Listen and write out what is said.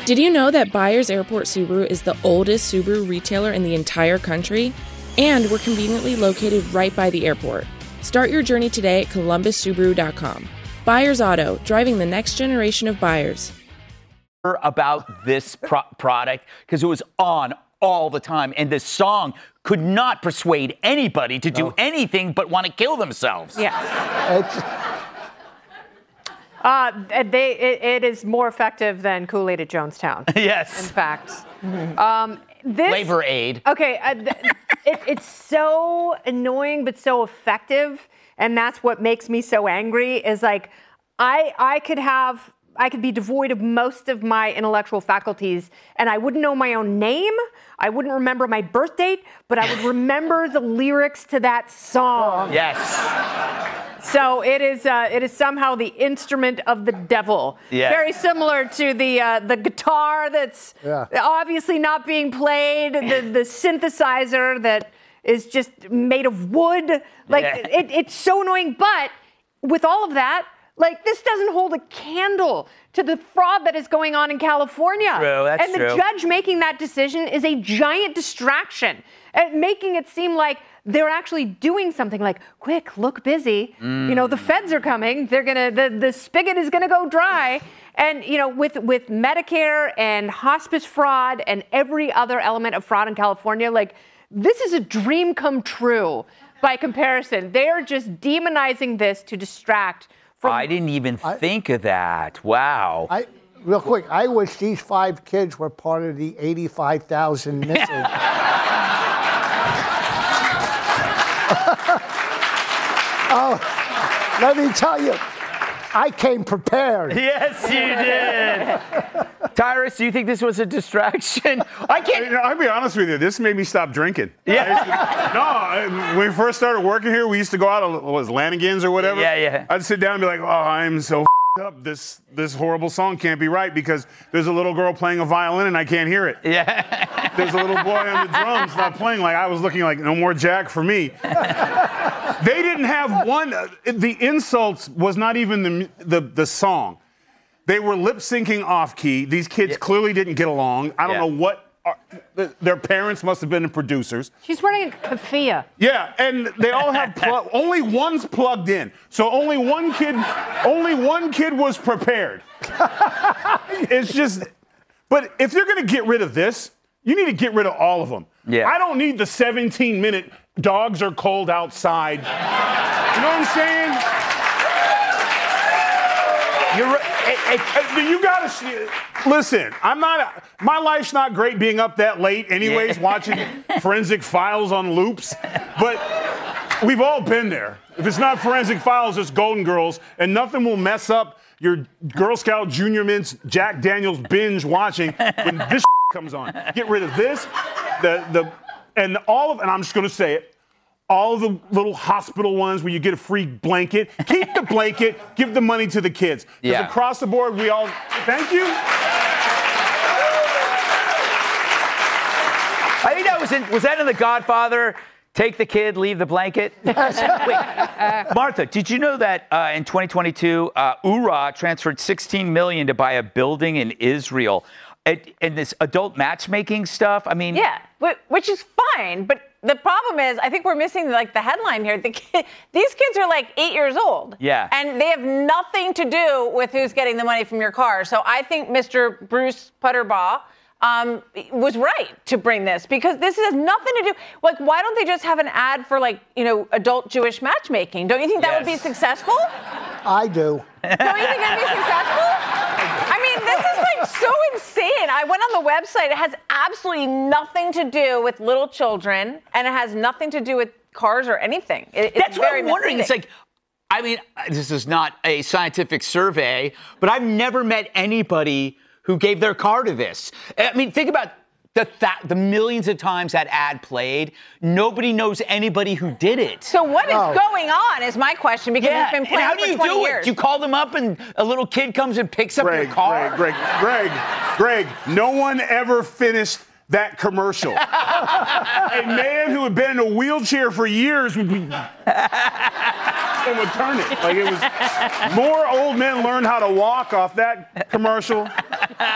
Did you know that Byers Airport Subaru is the oldest Subaru retailer in the entire country? And we're conveniently located right by the airport. Start your journey today at columbussubaru.com. Byers Auto, driving the next generation of buyers. About this product because it was on all the time, and this song could not persuade anybody to do anything but want to kill themselves. Yeah. It is more effective than Kool-Aid at Jonestown. Yes. In fact. Flavor Aid. Okay. It's so annoying, but so effective. And that's what makes me so angry is like, I could be devoid of most of my intellectual faculties, and I wouldn't know my own name. I wouldn't remember my birth date, but I would remember the lyrics to that song. Yes. So it is somehow the instrument of the devil. Yeah. Very similar to the guitar that's obviously not being played, the synthesizer that is just made of wood. Like it's so annoying. But with all of that, like, this doesn't hold a candle to the fraud that is going on in California. True, that's true. And the judge making that decision is a giant distraction, and making it seem like they're actually doing something like, quick, look busy. You know, the feds are coming. They're the spigot is gonna go dry. And, you know, with Medicare and hospice fraud and every other element of fraud in California, like, this is a dream come true by comparison. They're just demonizing this to distract. I didn't even think of that. Wow. Real quick, I wish these 5 kids were part of the 85,000 missing. Oh, let me tell you, I came prepared. Yes, you did. Tyrus, do you think this was a distraction? I'll be honest with you. This made me stop drinking. Yeah. When we first started working here, we used to go out to Lanigan's or whatever. Yeah. I'd sit down and be like, oh, I'm so up. This horrible song can't be right because there's a little girl playing a violin and I can't hear it. Yeah. There's a little boy on the drums not playing. Like, I was looking like, no more Jack for me. They didn't have one. The insults was not even the song. They were lip syncing off key. These kids clearly didn't get along. I don't know what. Their parents must have been the producers. She's wearing a keffiyeh. Yeah, and they all have only one's plugged in. So only one kid was prepared. It's just, but if you're gonna get rid of this, you need to get rid of all of them. Yeah. I don't need the 17-minute dogs are cold outside. You know what I'm saying? You're right. You gotta listen. My life's not great being up that late, anyways, watching Forensic Files on loops. But we've all been there. If it's not Forensic Files, it's Golden Girls, and nothing will mess up your Girl Scout Junior Mints Jack Daniels binge watching when this comes on. Get rid of this, and I'm just gonna say it. All the little hospital ones where you get a free blanket. Keep the blanket. Give the money to the kids. Because across the board, we all... Thank you. I think that was that in The Godfather? Take the kid, leave the blanket? Wait, Martha, did you know that in 2022, URA transferred $16 million to buy a building in Israel? And this adult matchmaking stuff, I mean... Yeah, which is fine, but the problem is, I think we're missing like the headline here. These kids are like 8 years old. Yeah. And they have nothing to do with who's getting the money from your car. So I think Mr. Bruce Putterbaugh was right to bring this, because this has nothing to do, like, why don't they just have an ad for, like, you know, adult Jewish matchmaking? Don't you think that would be successful? I do. Don't you think that'd be successful? I mean, this is like so insane. I went on the website. It has absolutely nothing to do with little children, and it has nothing to do with cars or anything. That's what I'm wondering. It's like, I mean, this is not a scientific survey, but I've never met anybody who gave their car to this. I mean, think about the millions of times that ad played. Nobody knows anybody who did it. So what is going on is my question, because it's been playing for 20 years. How do you do it? You call them up and a little kid comes and picks up your car? Greg, no one ever finished that commercial. A man who had been in a wheelchair for years would be... and would turn it. Like, it was... More old men learned how to walk off that commercial.